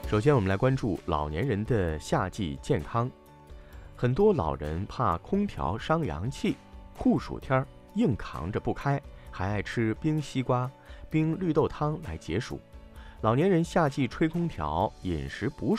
首先，我们来关注老年人的夏季健康。很多老人怕空调伤阳气，酷暑天硬扛着不开，还爱吃冰西瓜、冰绿豆汤来解暑。老年人夏季吹空调，饮食补